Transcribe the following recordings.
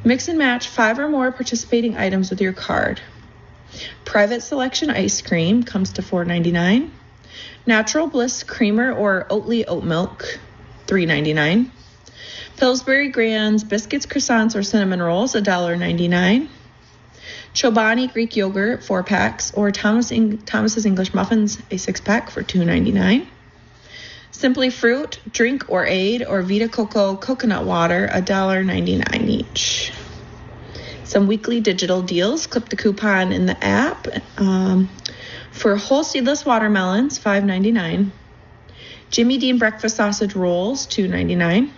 Mix and match 5 or more participating items with your card. Private Selection ice cream comes to $4.99. Natural Bliss creamer or Oatly oat milk, $3.99. Pillsbury Grands biscuits, croissants, or cinnamon rolls, $1.99. Chobani Greek yogurt, 4 packs, or Thomas's English muffins, a 6-pack for $2.99. Simply Fruit, Drink or Aid, or Vita Coco coconut water, $1.99 each. Some weekly digital deals. Clip the coupon in the app. For whole seedless watermelons, $5.99. Jimmy Dean breakfast sausage rolls, $2.99.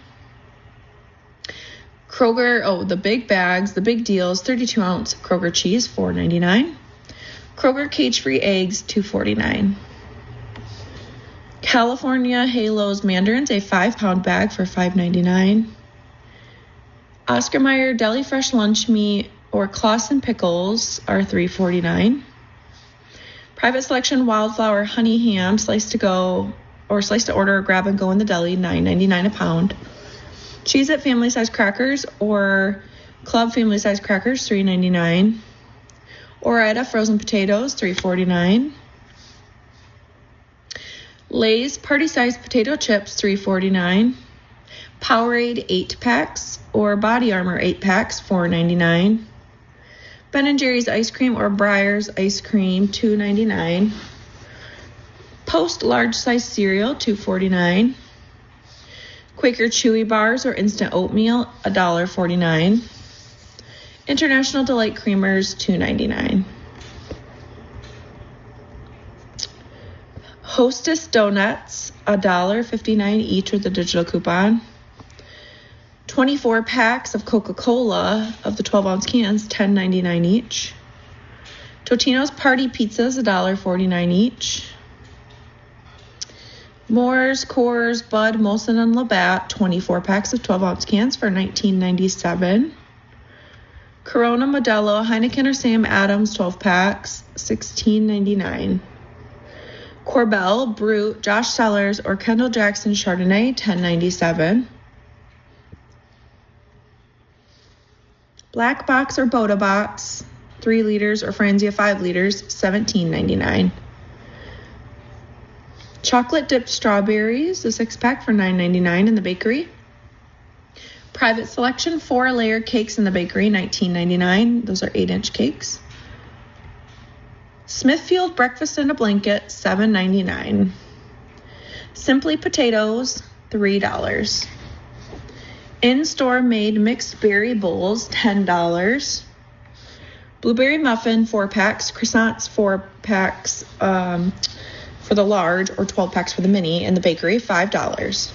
Kroger, the big bags, the big deals, 32-ounce Kroger cheese, $4.99. Kroger cage-free eggs, $2.49. California Halos mandarins, a 5-pound bag for $5.99. Oscar Mayer deli fresh lunch meat or Claussen pickles are $3.49. Private Selection wildflower honey ham, sliced to go or sliced to order or grab and go in the deli, $9.99 a pound. Cheez-It family size crackers or Club family size crackers, $3.99. Ore-Ida frozen potatoes, $3.49. Lay's party-sized potato chips, $3.49. Powerade 8-packs or Body Armor 8-packs, $4.99. Ben & Jerry's ice cream or Breyers ice cream, $2.99. Post large-size cereal, $2.49. Quaker Chewy bars or instant oatmeal, $1.49. International Delight creamers, $2.99. Hostess donuts, $1.59 each with a digital coupon. 24 packs of Coca-Cola of the 12-ounce cans, $10.99 each. Totino's Party Pizzas, $1.49 each. Moore's, Coors, Bud, Molson, and Labatt, 24 packs of 12-ounce cans for $19.97. Corona, Modelo, Heineken, or Sam Adams, 12 packs, $16.99. Corbel, Brut, Josh Cellars, or Kendall Jackson Chardonnay, $10.97. Black Box or Boda Box, 3 liters, or Franzia 5 liters, $17.99. Chocolate dipped strawberries, a 6-pack for $9.99 in the bakery. Private Selection 4-layer cakes in the bakery, $19.99. Those are 8-inch cakes. Smithfield breakfast in a blanket, $7.99. Simply Potatoes, $3. In-store made mixed berry bowls, $10. Blueberry muffin, 4 packs. Croissants, 4 packs for the large, or 12 packs for the mini in the bakery, $5.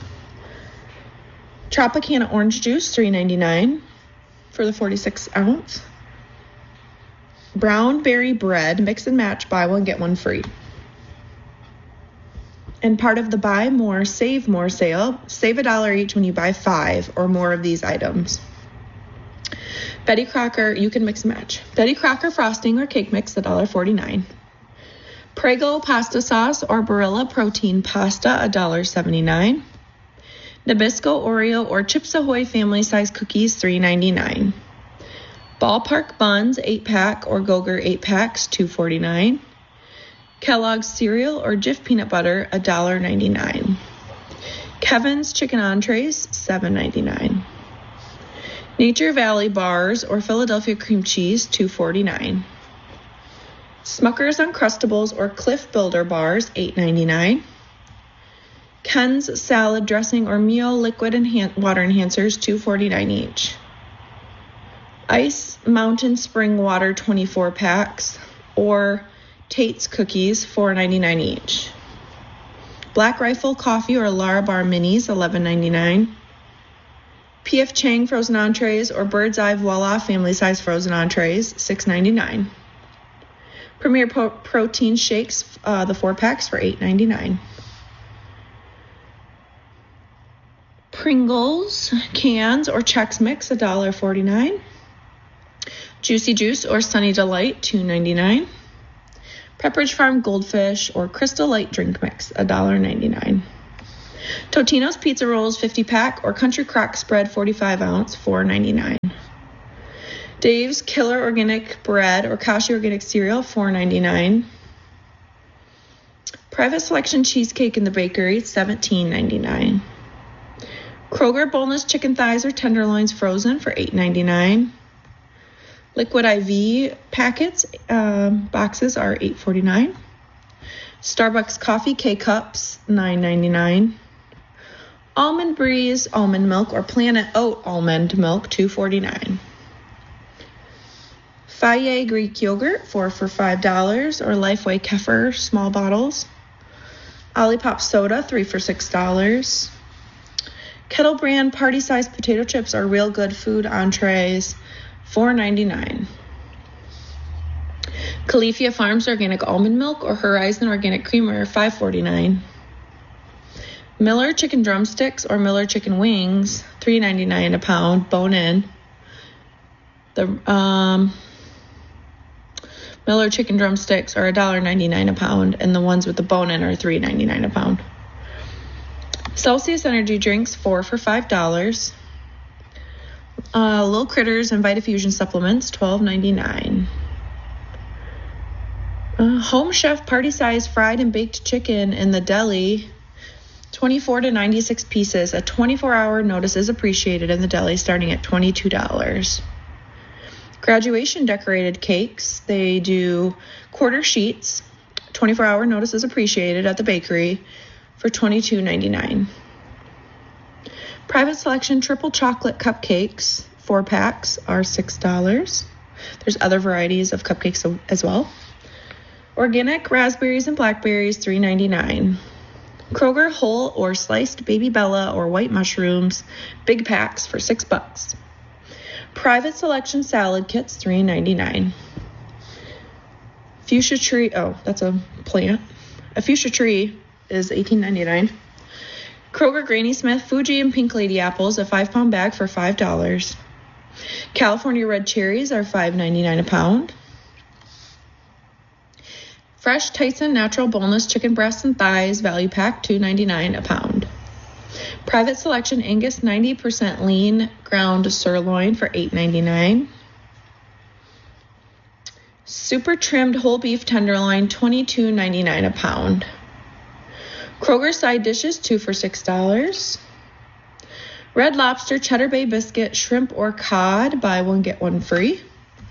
Tropicana orange juice, $3.99 for the 46-ounce. Brown berry bread, mix and match, buy one, get one free. And part of the buy more, save more sale, save $1 each when you buy 5 or more of these items. Betty Crocker, you can mix and match. Betty Crocker frosting or cake mix, $1.49. Prego pasta sauce or Barilla protein pasta, $1.79. Nabisco Oreo or Chips Ahoy family size cookies, $3.99. Ballpark buns, 8-pack or Go-Gurt 8 packs, $2.49. Kellogg's cereal or Jif peanut butter, $1.99. Kevin's chicken entrees, $7.99. Nature Valley bars or Philadelphia cream cheese, $2.49. Smucker's Uncrustables or Cliff Builder bars, $8.99. Ken's salad dressing or Mio liquid water enhancers, $2.49 each. Ice Mountain Spring Water 24 packs or Tate's cookies, $4.99 each. Black Rifle coffee or Lara Bar minis, $11.99. P.F. Chang frozen entrees or Bird's Eye Voila family size frozen entrees, $6.99. Premier protein shakes, the 4 packs for $8.99. Pringles cans or Chex Mix, $1.49. Juicy Juice or Sunny Delight, $2.99. Pepperidge Farm Goldfish or Crystal Light Drink Mix, $1.99. Totino's Pizza Rolls 50-pack or Country Crock Spread 45-ounce, $4.99. Dave's Killer Organic Bread or Kashi Organic Cereal, $4.99. Private Selection Cheesecake in the Bakery, $17.99. Kroger Boneless Chicken Thighs or Tenderloins Frozen for $8.99. Liquid IV packets, boxes are $8.49. Starbucks Coffee K-Cups, $9.99. Almond Breeze Almond Milk or Planet Oat Almond Milk, $2.49. Fage Greek Yogurt, 4 for $5, or Lifeway Kefir, small bottles. Olipop Soda, 3 for $6. Kettle Brand party-sized potato chips are Real Good Food entrees, $4.99. Califia Farms Organic Almond Milk or Horizon Organic Creamer, $5.49. Miller Chicken Drumsticks or Miller Chicken Wings, $3.99 a pound, bone-in. The Miller Chicken Drumsticks are $1.99 a pound, and the ones with the bone-in are $3.99 a pound. Celsius Energy Drinks, 4 for $5. Little Critters and Vitafusion Supplements, $12.99. Home Chef party-size fried and baked chicken in the deli, 24 to 96 pieces. A 24-hour notice is appreciated in the deli, starting at $22. Graduation decorated cakes, they do quarter sheets. 24-hour notice is appreciated at the bakery for $22.99. Private Selection triple chocolate cupcakes, 4 packs, are $6. There's other varieties of cupcakes as well. Organic raspberries and blackberries, $3.99. Kroger whole or sliced baby Bella or white mushrooms, big packs for $6. Private Selection salad kits, $3.99. Fuchsia tree, that's a plant. A fuchsia tree is $18.99. Kroger Granny Smith Fuji and Pink Lady apples, a 5-pound bag for $5. California red cherries are $5.99 a pound. Fresh Tyson natural boneless chicken breasts and thighs value pack, $2.99 a pound. Private Selection Angus 90% lean ground sirloin for $8.99. Super trimmed whole beef tenderloin, $22.99 a pound. Kroger side dishes, 2 for $6. Red Lobster Cheddar Bay biscuit, shrimp or cod, buy one get one free.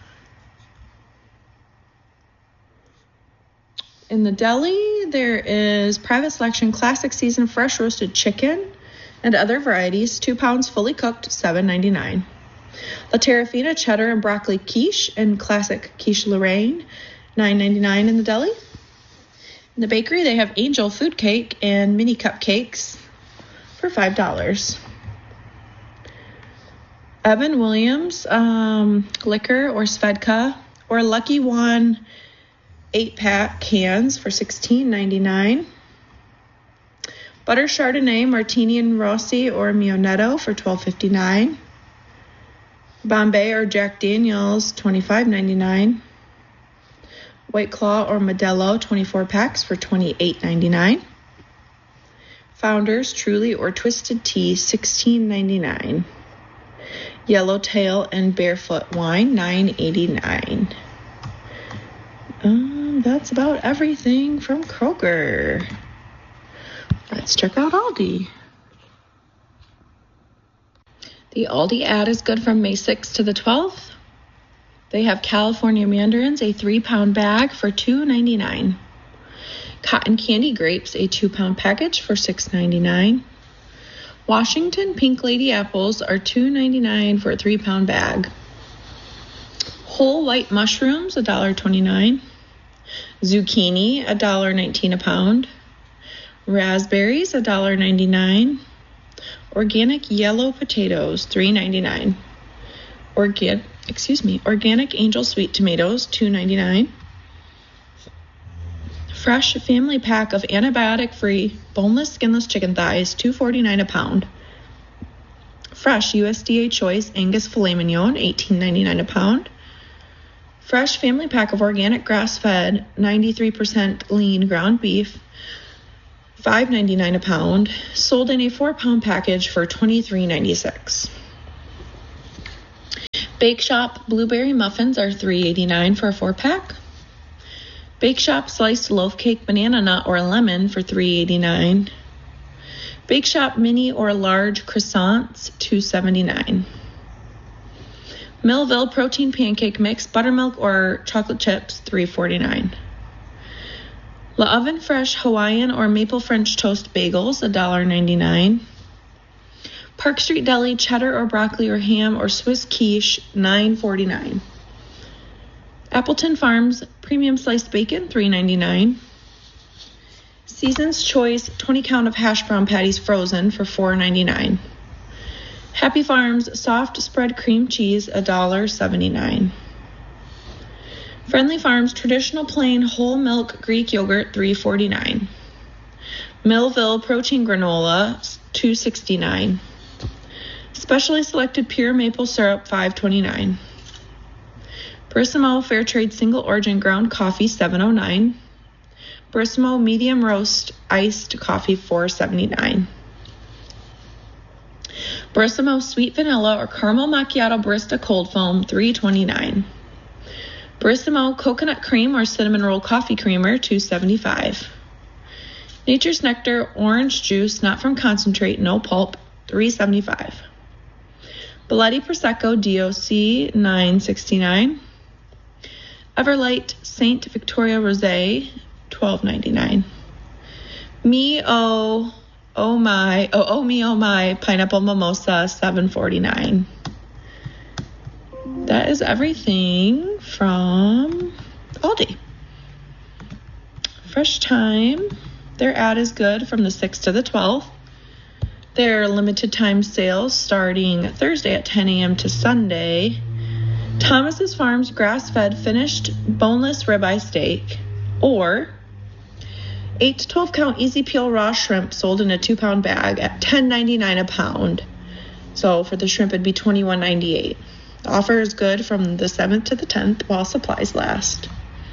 In the deli, there is Private Selection Classic Season Fresh Roasted Chicken and other varieties, 2 pounds fully cooked, $7.99. La Terrafina Cheddar and Broccoli Quiche and Classic Quiche Lorraine, $9.99 in the deli. In the bakery, they have Angel Food Cake and mini cupcakes for $5. Evan Williams liquor or Svedka or Lucky One 8-pack cans for $16.99. Butter Chardonnay Martini and Rossi or Mionetto for $12.59. Bombay or Jack Daniels, $25.99. White Claw or Modelo, 24 packs for $28.99. Founders Truly or Twisted Tea, $16.99. Yellowtail and Barefoot Wine, $9.89. That's about everything from Kroger. Let's check out Aldi. The Aldi ad is good from May 6th to the 12th. They have California mandarins, a 3-pound bag for $2.99. Cotton candy grapes, a 2-pound package for $6.99. Washington Pink Lady apples are $2.99 for a 3-pound bag. Whole white mushrooms, $1.29. Zucchini, $1.19 a pound. Raspberries, $1.99. Organic yellow potatoes, $3.99. Organic Angel sweet tomatoes, $2.99. Fresh family pack of antibiotic-free boneless, skinless chicken thighs, $2.49 a pound. Fresh USDA Choice Angus filet mignon, $18.99 a pound. Fresh family pack of organic grass-fed 93% lean ground beef, $5.99 a pound, sold in a 4-pound package for $23.96. Bake Shop blueberry muffins are $3.89 for a 4-pack. Bake Shop sliced loaf cake banana nut or lemon for $3.89. Bake Shop mini or large croissants, $2.79. Millville protein pancake mix, buttermilk or chocolate chips, $3.49. La Oven Fresh Hawaiian or maple French toast bagels, $1.99. Park Street Deli cheddar or broccoli or ham or Swiss quiche, $9.49. Appleton Farms premium sliced bacon, $3.99. Season's Choice 20 count of hash brown patties frozen for $4.99. Happy Farms soft spread cream cheese, $1.79. Friendly Farms traditional plain whole milk Greek yogurt, $3.49. Millville protein granola, $2.69. Specially selected pure maple syrup, $5.29. Brisimo Fairtrade single origin ground coffee, $7.09. Brisimo medium roast iced coffee, $4.79. Brisimo sweet vanilla or caramel macchiato barista cold foam, $3.29. Brisimo coconut cream or cinnamon roll coffee creamer, $2.75. Nature's Nectar orange juice not from concentrate, no pulp, $3.75. Belletti Prosecco DOC, $9.69. Everlight Saint Victoria Rosé, $12.99. Oh my pineapple mimosa, $7.49. That is everything from Aldi. Fresh Time, their ad is good from the 6th to the 12th. Their limited time sales starting Thursday at 10 a.m. to Sunday. Thomas's Farms grass-fed finished boneless ribeye steak or 8 to 12 count easy peel raw shrimp sold in a 2-pound bag at $10.99 a pound. So for the shrimp, it'd be $21.98. The offer is good from the 7th to the 10th while supplies last.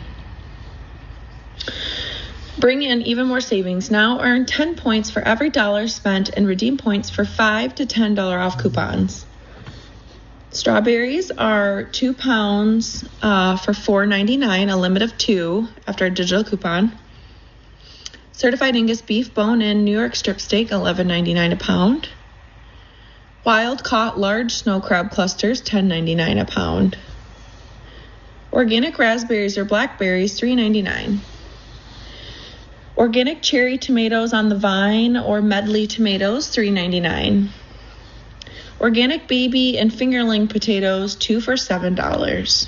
Bring in even more savings. Now earn 10 points for every dollar spent and redeem points for $5 to $10 off coupons. Strawberries are 2 pounds for $4.99, a limit of 2 after a digital coupon. Certified Angus beef bone-in New York strip steak, $11.99 a pound. Wild caught large snow crab clusters, $10.99 a pound. Organic raspberries or blackberries, $3.99. Organic cherry tomatoes on the vine or medley tomatoes, $3.99. Organic baby and fingerling potatoes, 2 for $7.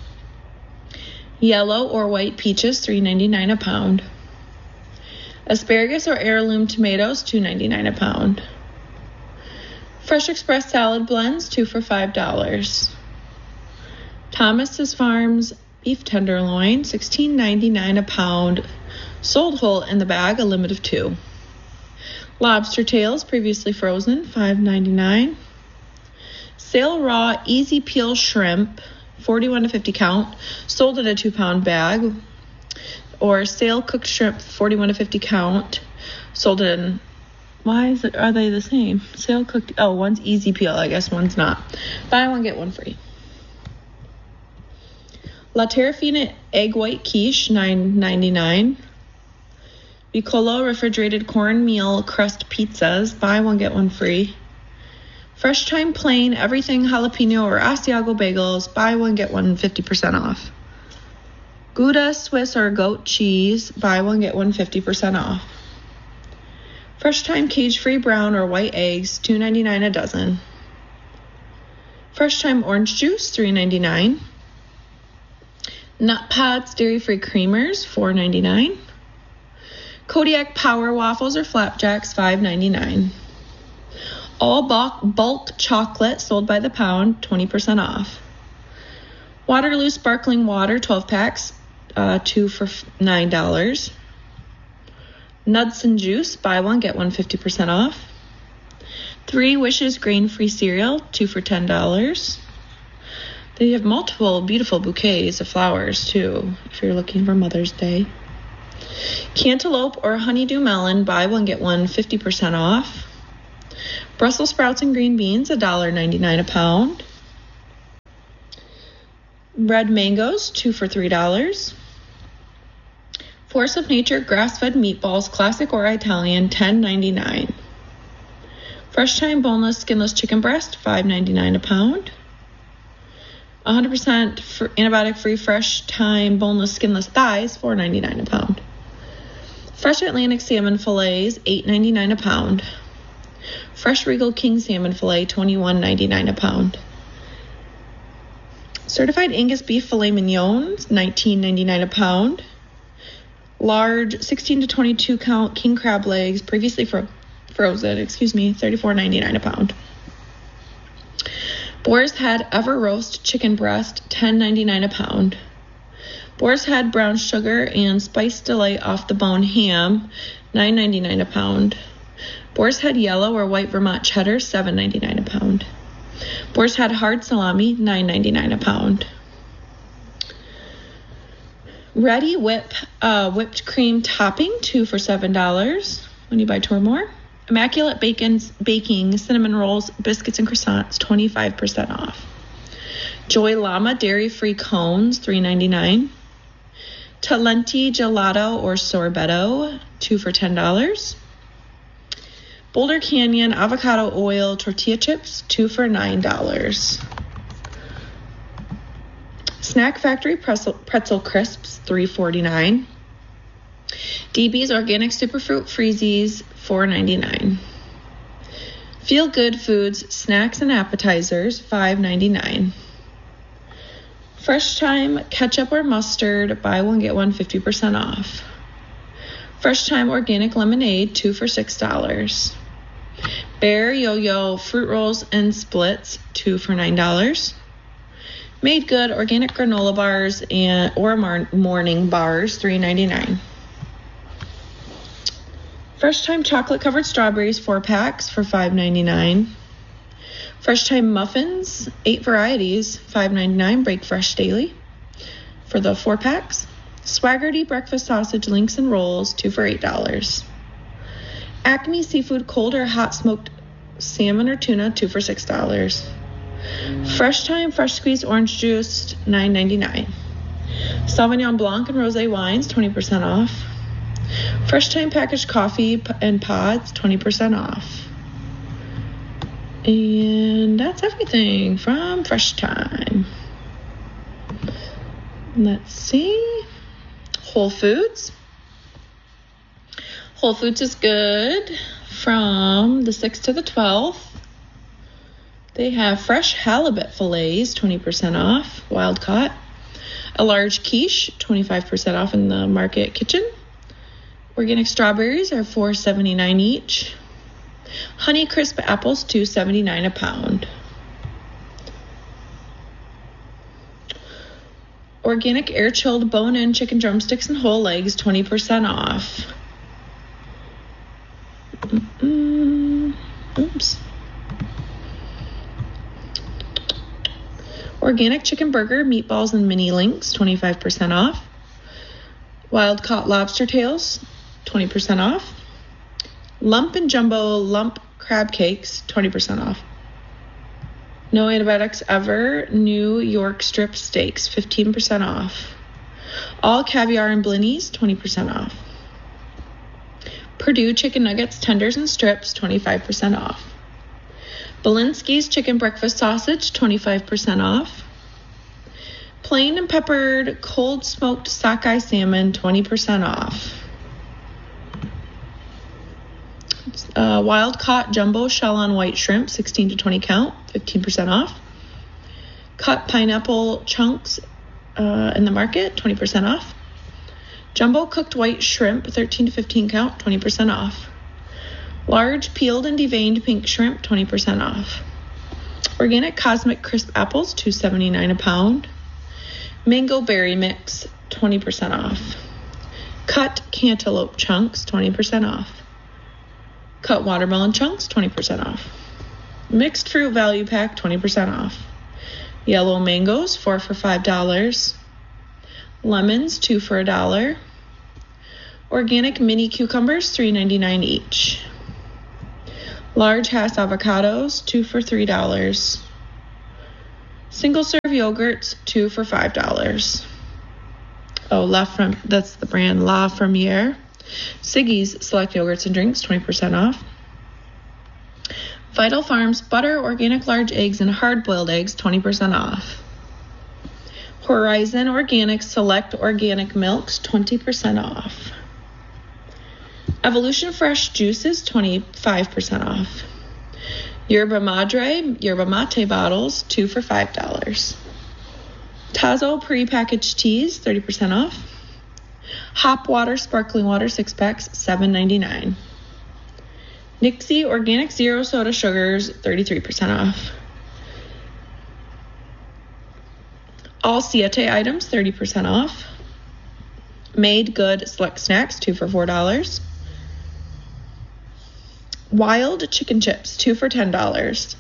Yellow or white peaches, $3.99 a pound. Asparagus or heirloom tomatoes, $2.99 a pound. Fresh Express salad blends, 2 for $5. Thomas's Farms beef tenderloin, $16.99 a pound. Sold whole in the bag, a limit of 2. Lobster tails, previously frozen, $5.99. Sale raw easy peel shrimp, 41 to 50 count, sold in a 2-pound bag. Or sale cooked shrimp, 41 to 50 count, sold in, are they the same? Sale cooked, one's easy peel, I guess one's not. Buy one, get one free. La Terrafina egg white quiche, $9.99. Piccolo refrigerated cornmeal crust pizzas, buy one, get one free. Fresh Time plain everything jalapeno or Asiago bagels, buy one, get one 50% off. Gouda Swiss or goat cheese, buy one, get one 50% off. Fresh Time cage-free brown or white eggs, $2.99 a dozen. Fresh Time orange juice, $3.99. Nut Pods dairy-free creamers, $4.99. Kodiak Power waffles or flapjacks, $5.99. All bulk chocolate sold by the pound, 20% off. Waterloo sparkling water, 12 packs, 2 for $9. Nuts and juice, buy one, get one 50% off. 3 Wishes grain-free cereal, 2 for $10. They have multiple beautiful bouquets of flowers, too, if you're looking for Mother's Day. Cantaloupe or honeydew melon, buy one, get one 50% off. Brussels sprouts and green beans, $1.99 a pound. Red mangoes, 2 for $3. Force of Nature grass-fed meatballs, classic or Italian, $10.99. Fresh Time boneless, skinless chicken breast, $5.99 a pound. 100% antibiotic-free Fresh Time boneless, skinless thighs, $4.99 a pound. Fresh Atlantic salmon fillets, $8.99 a pound. Fresh Regal King salmon fillet, $21.99 a pound. Certified Angus beef filet mignon, $19.99 a pound. Large 16 to 22 count king crab legs, previously frozen, $34.99 a pound. Boar's Head Ever Roast chicken breast, $10.99 a pound. Boar's Head brown sugar and spice delight off the bone ham, $9.99 a pound. Boar's Head yellow or white Vermont cheddar, $7.99 a pound. Boar's Head hard salami, $9.99 a pound. Ready whipped cream topping, 2 for $7 when you buy 2 or more. Immaculate Baking cinnamon rolls, biscuits, and croissants, 25% off. Joy Llama dairy-free cones, $3.99. Talenti gelato or sorbetto, 2 for $10. Boulder Canyon avocado oil tortilla chips, 2 for $9. Snack Factory pretzel crisps, $3.49. DB's Organic Superfruit Freezies, $4.99. Feel Good Foods snacks and appetizers, $5.99. Fresh Time ketchup or mustard, buy one get one 50% off. Fresh Time organic lemonade, 2 for $6. Bear Yo-Yo fruit rolls and splits, 2 for $9. Made Good organic granola bars or morning bars, $3.99. Fresh Time chocolate covered strawberries, 4 packs for $5.99. Fresh Time muffins, 8 varieties, $5.99. Break fresh daily for the 4 packs. Swaggerty breakfast sausage links and rolls, 2 for $8. Acme seafood cold or hot smoked salmon or tuna, 2 for $6. Fresh Time fresh squeezed orange juice, $9.99. Sauvignon Blanc and rosé wines, 20% off. Fresh Time packaged coffee and pods, 20% off. And that's everything from Fresh Time. Let's see. Whole Foods. Whole Foods is good from the 6th to the 12th. They have fresh halibut fillets, 20% off, wild caught. A large quiche, 25% off in the Market Kitchen. Organic strawberries are $4.79 each. Honey Crisp apples, $2.79 a pound. Organic air-chilled bone-in chicken drumsticks and whole legs, 20% off. Oops. Organic chicken burger, meatballs, and mini links, 25% off. Wild caught lobster tails, 20% off. Lump and jumbo lump crab cakes, 20% off. No antibiotics ever, New York strip steaks, 15% off. All caviar and blinis, 20% off. Purdue chicken nuggets, tenders, and strips, 25% off. Belinsky's chicken breakfast sausage, 25% off. Plain and peppered cold smoked sockeye salmon, 20% off. Wild caught jumbo shell on white shrimp, 16 to 20 count, 15% off. Cut pineapple chunks in the Market, 20% off. Jumbo cooked white shrimp, 13 to 15 count, 20% off. Large peeled and deveined pink shrimp, 20% off. Organic Cosmic Crisp apples, $2.79 a pound. Mango berry mix, 20% off. Cut cantaloupe chunks, 20% off. Cut watermelon chunks, 20% off. Mixed fruit value pack, 20% off. Yellow mangoes, 4 for $5. Lemons, 2 for $1. Organic mini cucumbers, $3.99 each. Large Hass avocados, 2 for $3. Single serve yogurts, 2 for $5. Oh, that's the brand La Fermière. Siggy's select yogurts and drinks, 20% off. Vital Farms butter, organic large eggs, and hard-boiled eggs, 20% off. Horizon Organic select organic milks, 20% off. Evolution Fresh juices, 25% off. Yerba Madre yerba mate bottles, 2 for $5. Tazo prepackaged teas, 30% off. Hop Water sparkling water 6-packs, $7.99. Nixie organic zero soda sugars, 33% off. All Siete items, 30% off. Made Good select snacks, 2 for $4. Wild chicken chips, 2 for $10.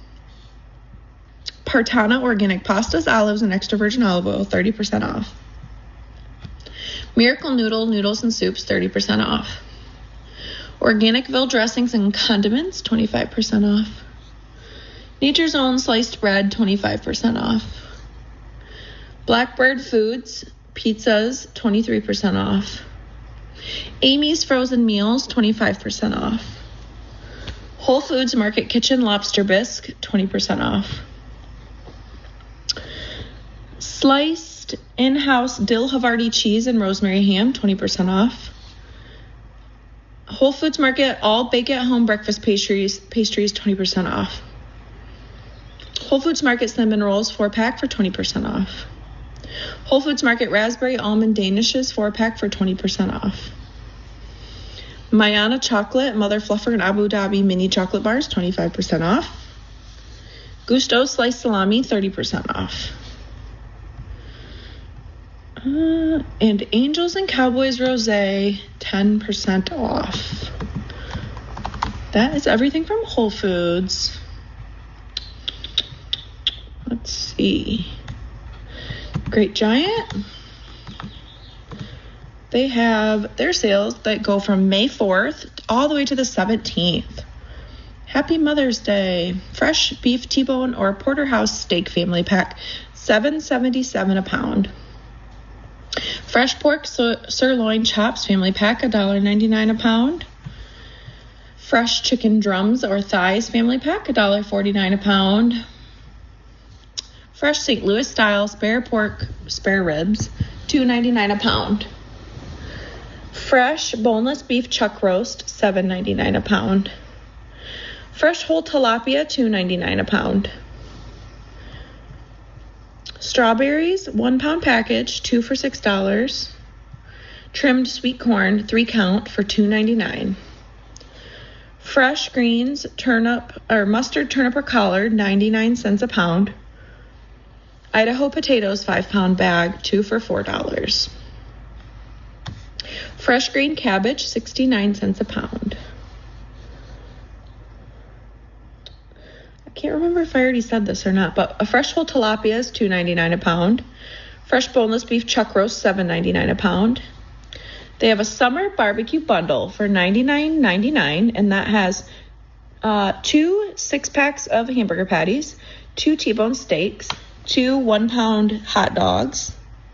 Partana organic pastas, olives, and extra virgin olive oil, 30% off. Miracle noodles and soups, 30% off. Organicville dressings and condiments, 25% off. Nature's Own sliced bread, 25% off. Blackbird Foods pizzas, 23% off. Amy's frozen meals, 25% off. Whole Foods Market Kitchen lobster bisque, 20% off. Sliced in-house dill Havarti cheese and rosemary ham, 20% off. Whole Foods Market all bake-at-home breakfast pastries, 20% off. Whole Foods Market cinnamon rolls 4-pack for 20% off. Whole Foods Market raspberry almond danishes 4-pack for 20% off. Mayana chocolate, Mother Fluffer, and Abu Dhabi mini chocolate bars, 25% off. Gusto sliced salami, 30% off. And Angels and Cowboys Rosé, 10% off. That is everything from Whole Foods. Let's see. Great Giant. They have their sales that go from May 4th all the way to the 17th. Happy Mother's Day. Fresh beef T-bone or porterhouse steak family pack, $7.77 a pound. Fresh pork sirloin chops family pack, $1.99 a pound. Fresh chicken drums or thighs family pack, $1.49 a pound. Fresh St. Louis style spare pork spare ribs, $2.99 a pound. Fresh boneless beef chuck roast, $7.99 a pound. Fresh whole tilapia, $2.99 a pound. Strawberries, 1 pound package, 2 for $6. Trimmed sweet corn, 3 count for $2.99. Fresh greens, mustard, turnip, or collard, 99 cents a pound. Idaho potatoes, 5-pound bag, 2 for $4. Fresh green cabbage, 69 cents a pound. I can't remember if I already said this or not, but a fresh whole tilapia is $2.99 a pound. Fresh boneless beef chuck roast, $7.99 a pound. They have a summer barbecue bundle for $99.99, and that has 2 6-packs of hamburger patties, 2 T-bone steaks, 2 1-pound hot dogs,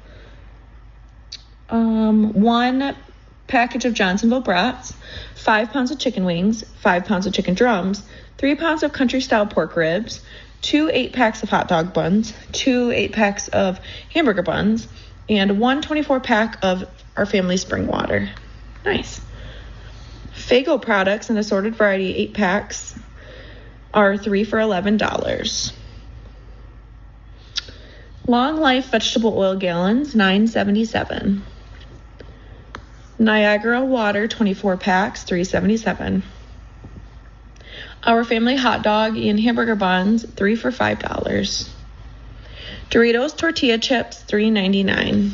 1 package of Johnsonville brats, 5 pounds of chicken wings, 5 pounds of chicken drums, 3 pounds of country-style pork ribs, 2 8-packs of hot dog buns, 2 8-packs of hamburger buns, and 1 24-pack of our family spring water. Nice. Fago products and assorted variety 8-packs are 3 for $11. Long Life vegetable oil gallons, $9.77. Niagara water 24 packs, $3.77. Our family hot dog and hamburger buns, 3 for $5. Doritos tortilla chips, $3.99.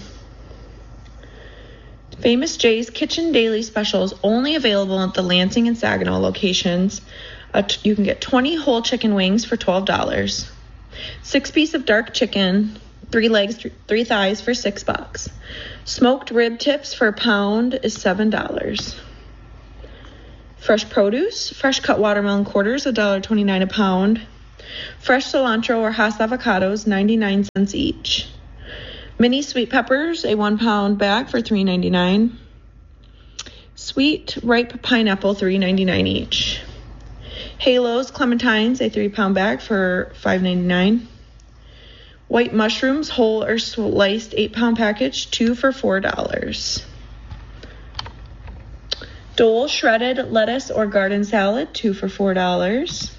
Famous J's Kitchen Daily Specials, only available at the Lansing and Saginaw locations. You can get 20 whole chicken wings for $12. 6-piece of dark chicken, 3 legs, 3 thighs for $6. Smoked rib tips for a pound is $7. Fresh produce, fresh cut watermelon quarters, $1.29 a pound. Fresh cilantro or Hass avocados, 99 cents each. Mini sweet peppers, a 1 pound bag for $3.99. Sweet ripe pineapple, $3.99 each. Halos clementines, a 3 pound bag for $5.99. White mushrooms, whole or sliced, 8 pound package, 2 for $4. Dole shredded lettuce or garden salad, 2 for $4.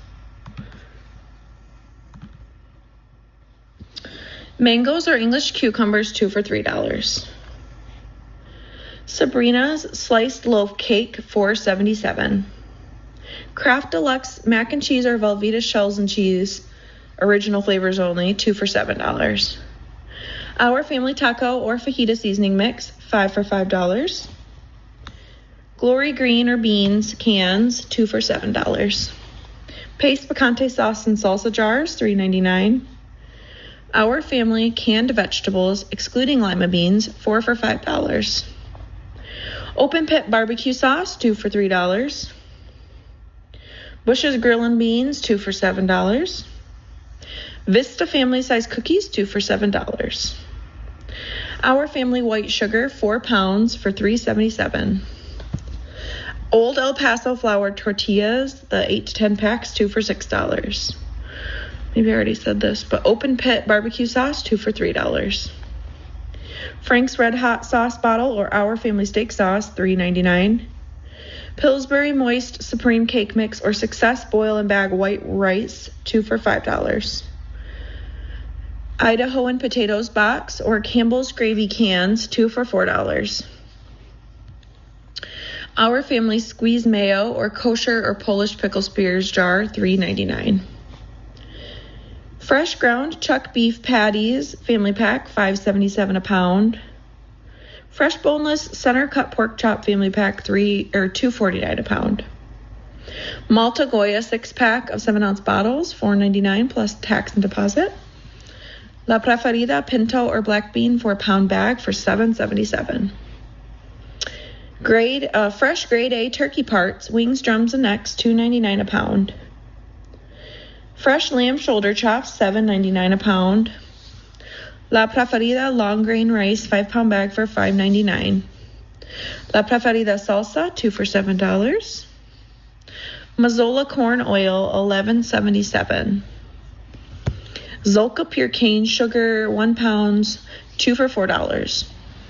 Mangoes or English cucumbers, 2 for $3. Sabrina's sliced loaf cake, $4.77. Kraft Deluxe mac and cheese or Velveeta shells and cheese, original flavors only, 2 for $7. Our Family Taco or Fajita seasoning mix, 5 for $5. Glory green or beans cans, 2 for $7. Pace picante sauce and salsa jars, $3.99. Our Family canned vegetables, excluding lima beans, 4 for $5. Open pit barbecue sauce, 2 for $3. Bush's Grill and Beans, 2 for $7. Vista family size cookies, 2 for $7. Our Family white sugar, 4 pounds for $3.77. Old El Paso flour tortillas, the 8 to 10 packs, 2 for $6. Maybe I already said this, but open pit barbecue sauce, 2 for $3. Frank's Red Hot sauce bottle or Our Family steak sauce, $3.99. Pillsbury Moist Supreme Cake Mix or Success Boil and Bag White Rice, 2 for $5. Idaho and Potatoes box or Campbell's Gravy cans, 2 for $4. Our Family Squeeze Mayo or Kosher or Polish Pickle Spears jar, $3.99. Fresh ground chuck beef patties, family pack, $5.77 a pound. Fresh boneless center cut pork chop family pack, $2.49 a pound. Malta Goya 6-pack of 7-ounce bottles, $4.99 plus tax and deposit. La Preferida pinto or black bean 4-pound bag for $7.77. Fresh grade A turkey parts, wings, drums, and necks, $2.99 a pound. Fresh lamb shoulder chops, $7.99 a pound. La Preferida long grain rice, 5-pound bag for $5.99. La Preferida salsa, 2 for $7. Mazola corn oil, $11.77. Zolka pure cane sugar, 1 pound, 2 for $4.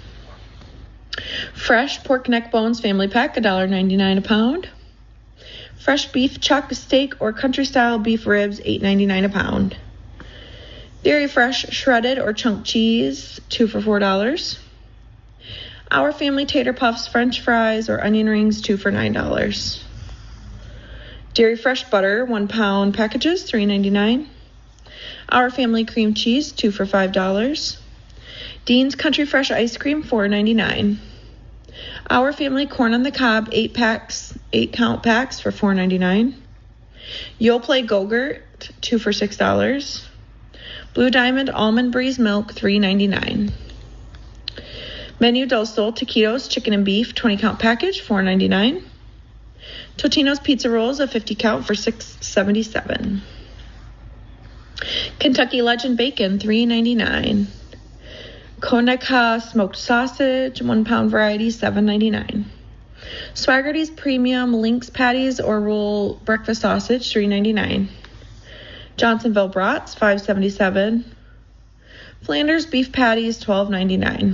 Fresh pork neck bones family pack, $1.99 a pound. Fresh beef chuck steak or country style beef ribs, $8.99 a pound. Dairy Fresh shredded or chunk cheese, 2 for $4. Our Family tater puffs, French fries, or onion rings, 2 for $9. Dairy Fresh butter, 1 pound packages, $3.99. Our Family cream cheese, 2 for $5. Dean's Country Fresh ice cream, $4.99. Our Family corn on the cob, 8 count packs for $4.99. Yoplait Go-Gurt, 2 for $6. Blue Diamond Almond Breeze Milk, $3.99. Menu del Sol Taquitos Chicken and Beef 20 count package, $4.99. Totino's Pizza Rolls, a 50 count for $6.77. Kentucky Legend Bacon, $3.99. Koneka Smoked Sausage, 1 pound variety, $7.99. Swaggerty's Premium Lynx Patties or Roll Breakfast Sausage, $3.99. Johnsonville Brats, $5.77. Flanders Beef Patties, $12.99.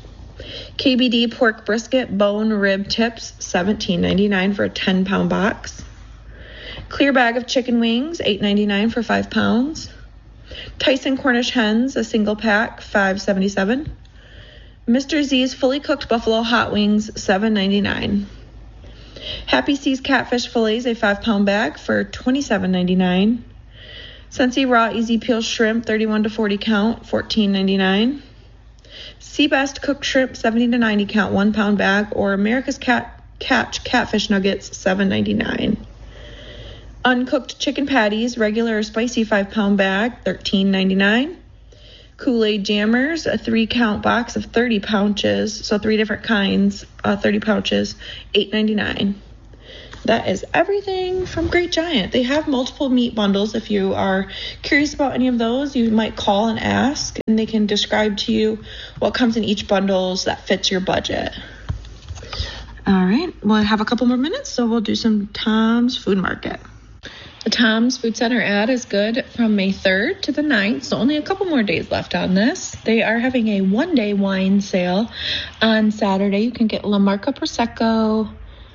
KBD Pork Brisket Bone Rib Tips, $17.99 for a 10-pound box. Clear Bag of Chicken Wings, $8.99 for 5 pounds. Tyson Cornish Hens, a single pack, $5.77. Mr. Z's Fully Cooked Buffalo Hot Wings, $7.99. Happy Seas Catfish Fillets, a 5-pound bag for $27.99. Scentsy Raw Easy Peel Shrimp, 31 to 40 count, $14.99. Seabest Cooked Shrimp, 70 to 90 count, 1 pound bag, or America's Catch Catfish Nuggets, $7.99. Uncooked Chicken Patties, regular or spicy 5-pound bag, $13.99. Kool-Aid Jammers, a 3-count box of 30 pouches, so 3 different kinds, 30 pouches, $8.99. that is everything from Great Giant. They have multiple meat bundles. If you are curious about any of those, you might call and ask, and they can describe to you what comes in each bundle that fits your budget. All right, we'll have a couple more minutes, so we'll do some Tom's Food Market. The Tom's Food Center ad is good from May 3rd to the 9th, so only a couple more days left on this. They are having a one-day wine sale on Saturday. You can get La Marca Prosecco,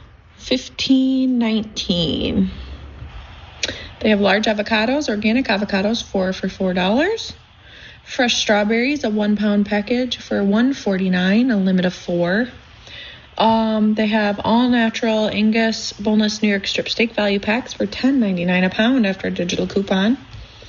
$15.19. They have large avocados, organic avocados, 4 for $4. Fresh strawberries, a 1-pound package for $1.49, a limit of 4. They have all-natural Angus boneless New York strip steak value packs for $10.99 a pound after a digital coupon.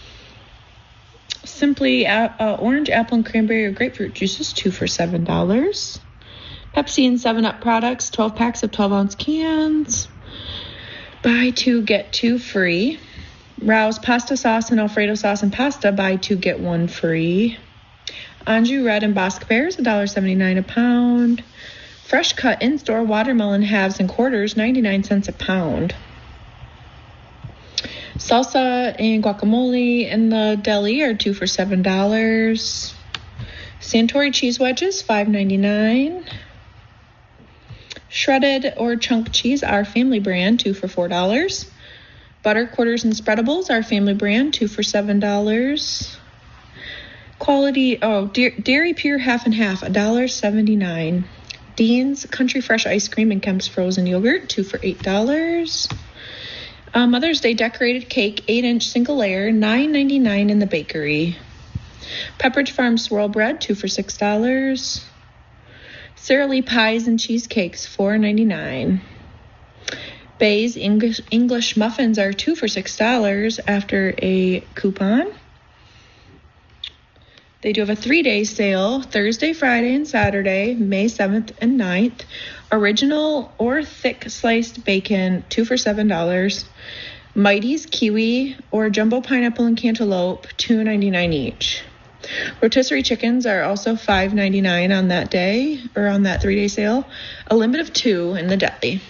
Simply orange, apple, and cranberry or grapefruit juices, 2 for $7. Pepsi and 7-Up products, 12 packs of 12-ounce cans. Buy 2, get 2 free. Rouse pasta sauce and Alfredo sauce and pasta, buy 2, get 1 free. Anjou red and Bosque pears, $1.79 a pound. Fresh cut in-store watermelon halves and quarters, 99 cents a pound. Salsa and guacamole in the deli are 2 for $7. Santori cheese wedges, $5.99. Shredded or chunk cheese, our family brand, 2 for $4. Butter quarters and spreadables, our family brand, 2 for $7. Quality, Dairy Pure half and half, $1.79. Dean's Country Fresh ice cream and Kemp's frozen yogurt, 2 for $8. Mother's Day decorated cake, 8-inch single layer, $9.99 in the bakery. Pepperidge Farm swirl bread, 2 for $6. Sara Lee pies and cheesecakes, $4.99. Bay's English muffins are 2 for $6 after a coupon. They do have a 3-day sale, Thursday, Friday, and Saturday, May 7th and 9th. Original or thick sliced bacon, 2 for $7. Mighty's kiwi or jumbo pineapple and cantaloupe, $2.99 each. Rotisserie chickens are also $5.99 on that day, or on that 3-day sale. A limit of 2 in the deli.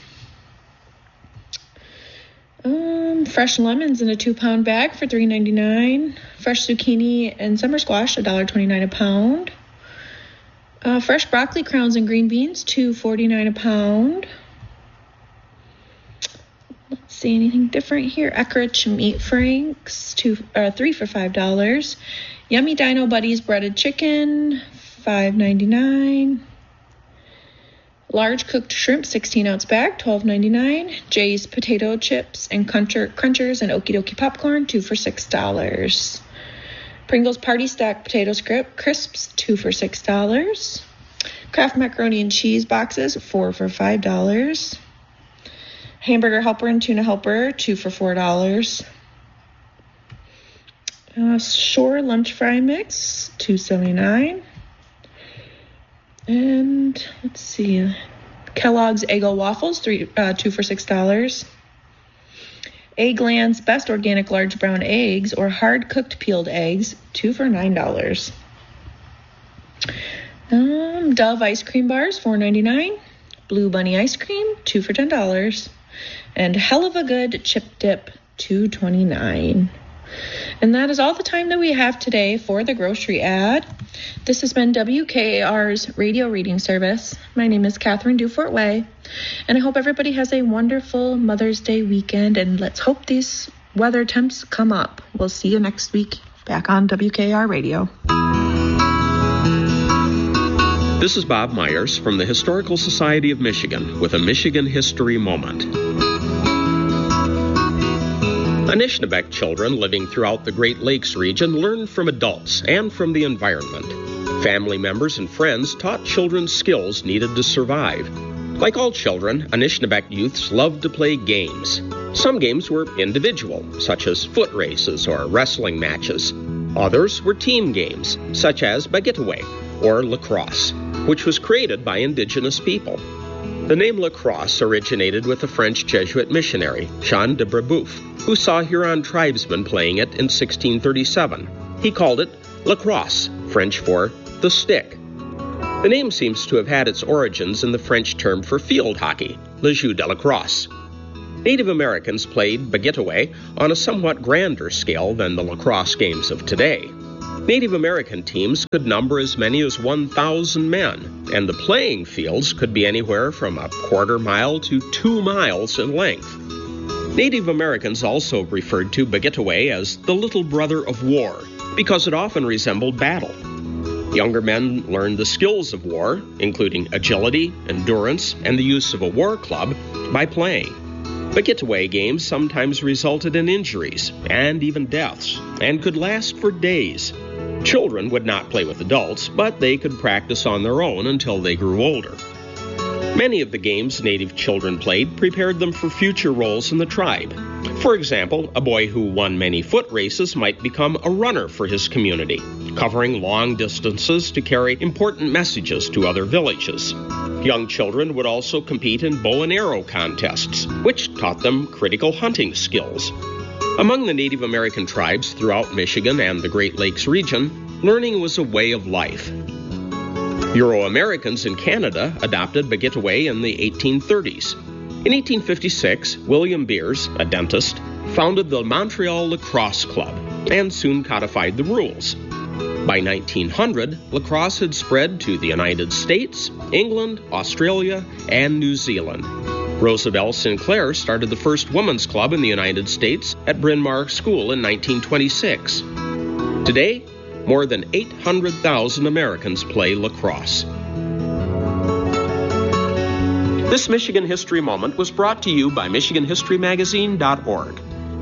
Fresh lemons in a 2-pound bag for $3.99. Fresh zucchini and summer squash, $1.29 a pound. Fresh broccoli crowns and green beans, $2.49 a pound. Let's see anything different here. Eckrich meat franks, 3 for $5. Yummy Dino Buddies breaded chicken, $5.99. Large cooked shrimp, 16-ounce bag, $12.99. Jay's potato chips and crunchers and Okie Dokie popcorn, 2 for $6. Pringles Party Stack potato crisps, 2 for $6. Kraft macaroni and cheese boxes, 4 for $5. Hamburger Helper and Tuna Helper, 2 for $4. Shore lunch fry mix, $2.79. And let's see, Kellogg's Eggo waffles, 2 for $6. Eggland's best organic large brown eggs or hard cooked peeled eggs, 2 for $9. Dove ice cream bars, $4.99. Blue Bunny ice cream, 2 for $10. And Hell of a Good chip dip, $2.29. And that is all the time that we have today for the grocery ad. This has been WKAR's radio reading service. My name is Catherine Dufort Way, and I hope everybody has a wonderful Mother's Day weekend, and let's hope these weather temps come up. We'll see you next week back on WKAR Radio. This is Bob Myers from the Historical Society of Michigan with a Michigan History Moment. Anishinaabeg children living throughout the Great Lakes region learned from adults and from the environment. Family members and friends taught children skills needed to survive. Like all children, Anishinaabeg youths loved to play games. Some games were individual, such as foot races or wrestling matches. Others were team games, such as Bagitaway or lacrosse, which was created by indigenous people. The name lacrosse originated with a French Jesuit missionary, Jean de Brebeuf, who saw Huron tribesmen playing it in 1637. He called it lacrosse, French for the stick. The name seems to have had its origins in the French term for field hockey, le jeu de lacrosse. Native Americans played Bagitaway on a somewhat grander scale than the lacrosse games of today. Native American teams could number as many as 1,000 men, and the playing fields could be anywhere from a quarter mile to 2 miles in length. Native Americans also referred to Bagitaway as the little brother of war because it often resembled battle. Younger men learned the skills of war, including agility, endurance, and the use of a war club, by playing. Bagitaway games sometimes resulted in injuries and even deaths, and could last for days. Children would not play with adults, but they could practice on their own until they grew older. Many of the games Native children played prepared them for future roles in the tribe. For example, a boy who won many foot races might become a runner for his community, covering long distances to carry important messages to other villages. Young children would also compete in bow and arrow contests, which taught them critical hunting skills. Among the Native American tribes throughout Michigan and the Great Lakes region, learning was a way of life. Euro-Americans in Canada adopted Bagitaway in the 1830s. In 1856, William Beers, a dentist, founded the Montreal Lacrosse Club and soon codified the rules. By 1900, lacrosse had spread to the United States, England, Australia, and New Zealand. Rosabelle Sinclair started the first women's club in the United States at Bryn Mawr School in 1926. Today, more than 800,000 Americans play lacrosse. This Michigan History Moment was brought to you by MichiganHistoryMagazine.org.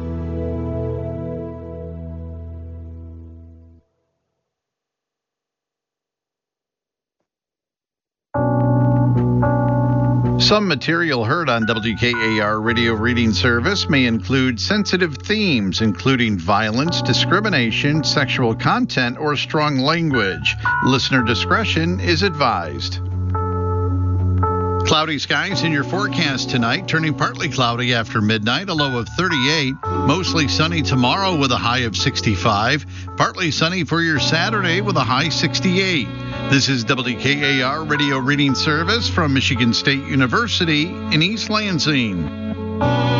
Some material heard on WKAR Radio Reading Service may include sensitive themes, including violence, discrimination, sexual content, or strong language. Listener discretion is advised. Cloudy skies in your forecast tonight, turning partly cloudy after midnight, a low of 38. Mostly sunny tomorrow with a high of 65. Partly sunny for your Saturday with a high 68. This is WKAR Radio Reading Service from Michigan State University in East Lansing.